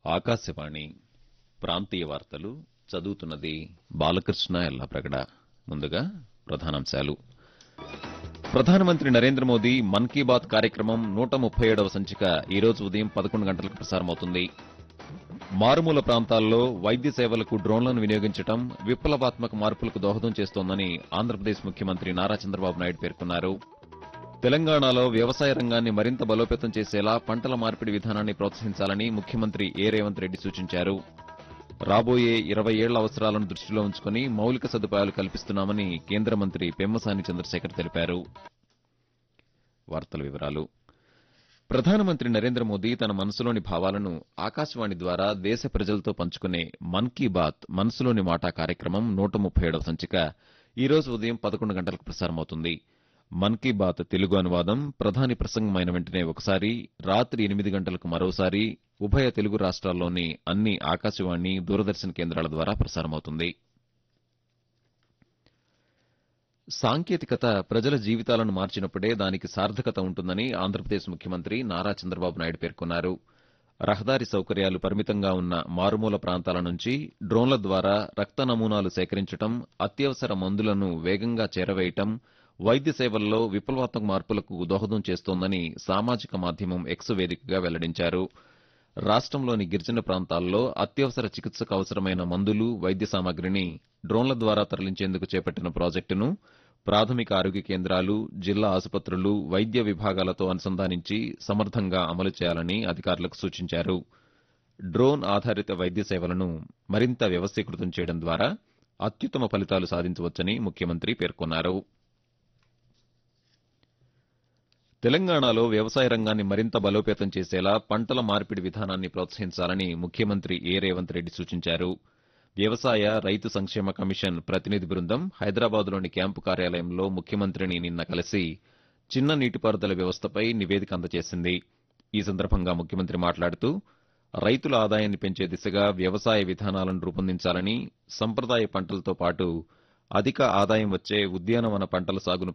ఆకాశవాణి ప్రాంతీయ వార్తలు చదువుతున్నది బాలకృష్ణ ఎల్లప్రగడ. ముందుగా ప్రధానాంశాలు. ప్రధానమంత్రి నరేంద్ర మోదీ మన్ కీ బాత్ కార్యక్రమం 137వ సంచిక ఈ రోజు ఉదయం 11 గంటలకు ప్రసారమవుతుంది. మారుమూల ప్రాంతాల్లో వైద్య సేవలకు డ్రోన్లను వినియోగించడం విప్లవాత్మక మార్పులకు దోహదం చేస్తోందని ఆంధ్రప్రదేశ్ ముఖ్యమంత్రి నారా చంద్రబాబు నాయుడు పేర్కొన్నారు. తెలంగాణలో వ్యవసాయ రంగాన్ని మరింత బలోపేతం చేసేలా పంటల మార్పిడి విధానాన్ని ప్రోత్సహించాలని ముఖ్యమంత్రి రేవంత్ రెడ్డి సూచించారు. రాబోయే 20 ఏళ్ల అవసరాలను దృష్టిలో ఉంచుకుని మౌలిక సదుపాయాలు కల్పిస్తున్నామని కేంద్ర మంత్రి పెమ్మసాని చంద్రశేఖర్ తెలిపారు. వార్తల వివరాలు. ప్రధానమంత్రి నరేంద్ర మోదీ తన మనసులోని భావాలను ఆకాశవాణి ద్వారా దేశ ప్రజలతో పంచుకునే మన్ కీ బాత్ మనసులోని మాట కార్యక్రమం 137వ సంచిక ఈ రోజు ఉదయం 11 గంటలకు ప్రసారమవుతుంది. మన్ కీ బాత్ తెలుగు అనువాదం ప్రధాని ప్రసంగమైన వెంటనే ఒకసారి, రాత్రి 8 గంటలకు మరోసారి ఉభయ తెలుగు రాష్ట్రాల్లోని అన్ని ఆకాశవాణి, దూరదర్శన్ కేంద్రాల ద్వారా ప్రసారమవుతుంది. సాంకేతికత ప్రజల జీవితాలను మార్చినప్పుడే దానికి సార్థకత ఉంటుందని ఆంధ్రప్రదేశ్ ముఖ్యమంత్రి నారా చంద్రబాబు నాయుడు పేర్కొన్నారు. రహదారి సౌకర్యాలు పరిమితంగా ఉన్న మారుమూల ప్రాంతాల నుంచి డ్రోన్ల ద్వారా రక్త నమూనాలు సేకరించడం, అత్యవసర మందులను వేగంగా చేరవేయడం వైద్య సేవల్లో విప్లవాత్మక మార్పులకు దోహదం చేస్తోందని సామాజిక మాధ్యమం ఎక్స్ వేదికగా వెల్లడించారు. రాష్ట్రంలోని గిరిజన ప్రాంతాల్లో అత్యవసర చికిత్సకు అవసరమైన మందులు, వైద్య సామగ్రిని డ్రోన్ల ద్వారా తరలించేందుకు చేపట్టిన ప్రాజెక్టును ప్రాథమిక ఆరోగ్య కేంద్రాలు, జిల్లా ఆసుపత్రులు, వైద్య విభాగాలతో అనుసంధానించి సమర్థంగా అమలు చేయాలని అధికారులకు సూచించారు. డ్రోన్ ఆధారిత వైద్య సేవలను మరింత వ్యవస్థీకృతం చేయడం ద్వారా అత్యుత్తమ ఫలితాలు సాధించవచ్చని ముఖ్యమంత్రి పేర్కొన్నారు. తెలంగాణలో వ్యవసాయ రంగాన్ని మరింత బలోపేతం చేసేలా పంటల మార్పిడి విధానాన్ని ప్రోత్సహించాలని ముఖ్యమంత్రి రేవంత్ రెడ్డి సూచించారు. వ్యవసాయ, రైతు సంక్షేమ కమిషన్ ప్రతినిధి బృందం హైదరాబాద్లోని క్యాంపు కార్యాలయంలో ముఖ్యమంత్రిని నిన్న కలిసి చిన్న నీటిపారుదల వ్యవస్థపై నివేదిక అందజేసింది. ఈ సందర్భంగా ముఖ్యమంత్రి మాట్లాడుతూ రైతుల ఆదాయాన్ని పెంచే దిశగా వ్యవసాయ విధానాలను రూపొందించాలని, సంప్రదాయ పంటలతో పాటు అధిక ఆదాయం వచ్చే ఉద్యానవన పంటల సాగును